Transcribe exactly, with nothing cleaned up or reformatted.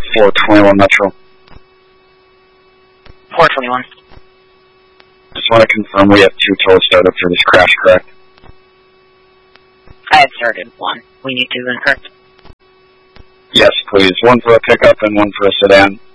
four twenty-one Metro. four twenty-one. Just want to confirm we have two total startups for this crash, correct? I had started one. We need two then, correct? Yes, please. One for a pickup and one for a sedan.